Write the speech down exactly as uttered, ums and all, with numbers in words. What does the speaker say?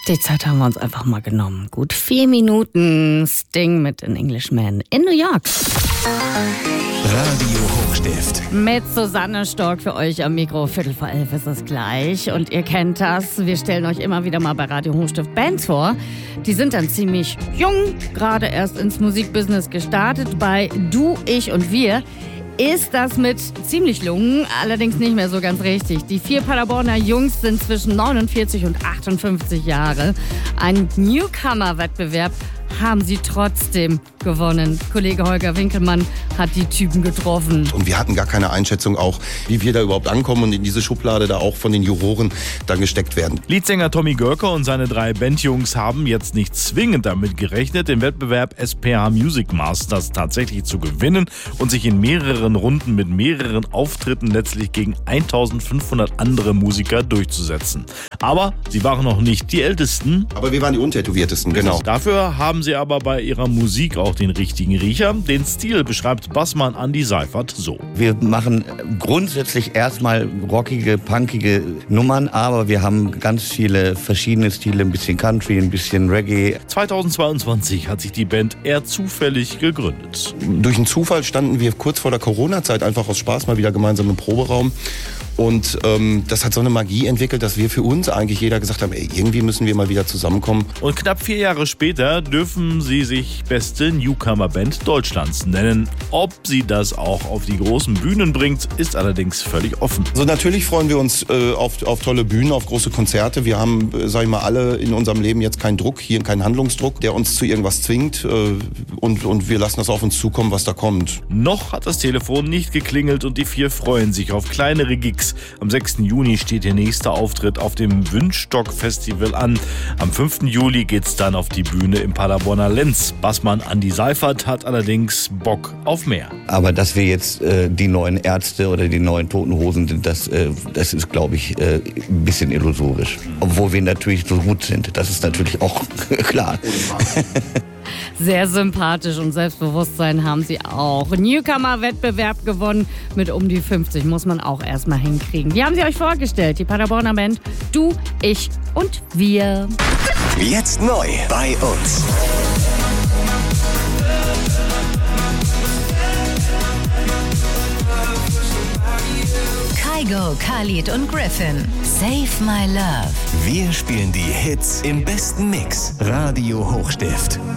Die Zeit haben wir uns einfach mal genommen. Gut vier Minuten Sting mit An Englishman in New York. Radio Hochstift. Mit Susanne Stork für euch am Mikro. Viertel vor elf ist es gleich. Und ihr kennt das. Wir stellen euch immer wieder mal bei Radio Hochstift Bands vor. Die sind dann ziemlich jung, gerade erst ins Musikbusiness gestartet. Bei Du, Ich und Wir ist das mit ziemlich jung, allerdings nicht mehr so ganz richtig. Die vier Paderborner Jungs sind zwischen neunundvierzig und achtundfünfzig Jahre. Ein Newcomer-Wettbewerb haben sie trotzdem gewonnen. Kollege Holger Winkelmann hat die Typen getroffen. Und wir hatten gar keine Einschätzung auch, wie wir da überhaupt ankommen und in diese Schublade da auch von den Juroren dann gesteckt werden. Leadsänger Tommy Görke und seine drei Bandjungs haben jetzt nicht zwingend damit gerechnet, den Wettbewerb S P H Music Masters tatsächlich zu gewinnen und sich in mehreren Runden mit mehreren Auftritten letztlich gegen eintausendfünfhundert andere Musiker durchzusetzen. Aber sie waren noch nicht die Ältesten. Aber wir waren die Untätowiertesten, genau. Dafür haben sie aber bei ihrer Musik auch den richtigen Riecher. Den Stil beschreibt Bassmann Andi Seifert so. Wir machen grundsätzlich erstmal rockige, punkige Nummern, aber wir haben ganz viele verschiedene Stile, ein bisschen Country, ein bisschen Reggae. zweitausendzweiundzwanzig hat sich die Band eher zufällig gegründet. Durch einen Zufall standen wir kurz vor der Corona-Zeit einfach aus Spaß mal wieder gemeinsam im Proberaum. Und ähm, das hat so eine Magie entwickelt, dass wir für uns eigentlich jeder gesagt haben, ey, irgendwie müssen wir mal wieder zusammenkommen. Und knapp vier Jahre später dürfen sie sich beste Newcomer-Band Deutschlands nennen. Ob sie das auch auf die großen Bühnen bringt, ist allerdings völlig offen. So, natürlich freuen wir uns äh, auf, auf tolle Bühnen, auf große Konzerte. Wir haben, äh, sag ich mal, alle in unserem Leben jetzt keinen Druck, hier keinen Handlungsdruck, der uns zu irgendwas zwingt. Äh, und, und wir lassen das auf uns zukommen, was da kommt. Noch hat das Telefon nicht geklingelt und die vier freuen sich auf kleinere Gigs. Am sechsten Juni steht der nächste Auftritt auf dem Wünschstock-Festival an. Am fünften Juli geht's dann auf die Bühne im Paderborner Lenz. Bassmann Andi Seifert hat allerdings Bock auf mehr. Aber dass wir jetzt äh, die neuen Ärzte oder die neuen Toten Hosen sind, das, äh, das ist, glaube ich, äh, ein bisschen illusorisch. Obwohl wir natürlich so gut sind. Das ist natürlich auch klar. Sehr sympathisch und Selbstbewusstsein haben sie auch. Newcomer-Wettbewerb gewonnen mit um die fünfzig, muss man auch erstmal hinkriegen. Wie haben sie euch vorgestellt? Die Paderborner Band Du, Ich und Wir. Jetzt neu bei uns. Kygo, Khalid und Griffin. Save My Love. Wir spielen die Hits im besten Mix. Radio Hochstift.